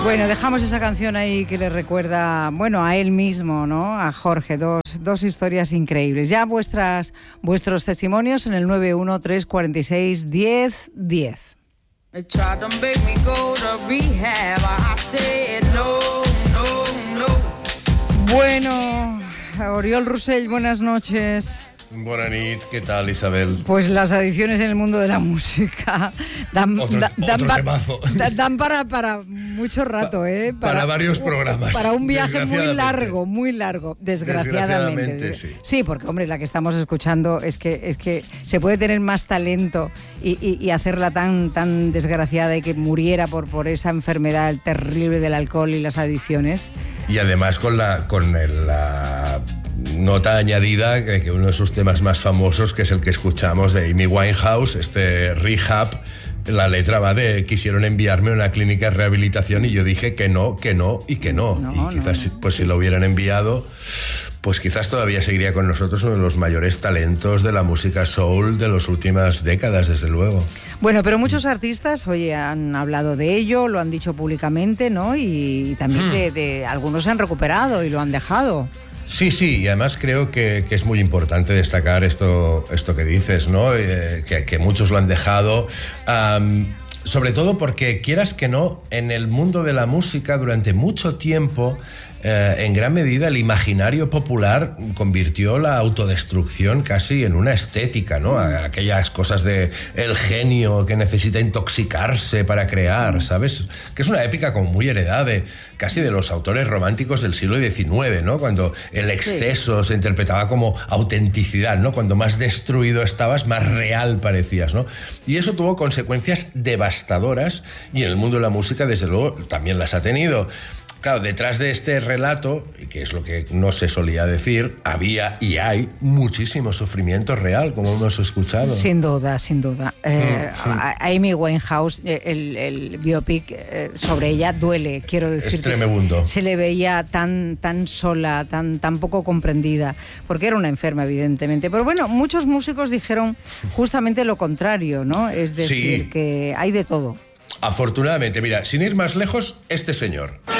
Bueno, dejamos esa canción ahí que le recuerda, bueno, a él mismo, ¿no? A Jorge, dos historias increíbles. Ya vuestros testimonios en el 913461010. Bueno, Oriol Rosell, buenas noches. Buenas noches, ¿qué tal, Isabel? Pues las adicciones en el mundo de la música dan para mucho rato, ¿eh? Para varios programas. Para un viaje muy largo, desgraciadamente. Sí. Sí, porque, hombre, la que estamos escuchando es que se puede tener más talento y hacerla tan desgraciada y que muriera por esa enfermedad terrible del alcohol y las adicciones. Y además con la nota añadida que uno de sus temas más famosos, que es el que escuchamos de Amy Winehouse, Rehab, la letra va de: quisieron enviarme a una clínica de rehabilitación y yo dije que no. Y quizás si lo hubieran enviado, pues quizás todavía seguiría con nosotros uno de los mayores talentos de la música soul de las últimas décadas, desde luego. Bueno, pero muchos artistas, oye, han hablado de ello, lo han dicho públicamente, ¿no? Y también de algunos se han recuperado y lo han dejado. Sí, y además creo que es muy importante destacar esto que dices, ¿no? Que muchos lo han dejado, sobre todo porque, quieras que no, en el mundo de la música durante mucho tiempo, en gran medida el imaginario popular convirtió la autodestrucción casi en una estética, ¿no? Aquellas cosas de el genio que necesita intoxicarse para crear, ¿sabes? Que es una épica como muy heredada casi de los autores románticos del siglo XIX, ¿no? Cuando el exceso se interpretaba como autenticidad, ¿no? Cuando más destruido estabas, más real parecías, ¿no? Y eso tuvo consecuencias devastadoras, y en el mundo de la música, desde luego, también las ha tenido. Claro, detrás de este relato, que es lo que no se solía decir, había y hay muchísimo sufrimiento real, como hemos escuchado. Sin duda. Amy Winehouse, el biopic sobre ella duele, quiero decir. Es tremendo. Se le veía tan sola, tan poco comprendida, porque era una enferma, evidentemente. Pero bueno, muchos músicos dijeron justamente lo contrario, ¿no? Es decir, que hay de todo. Afortunadamente, mira, sin ir más lejos, este señor.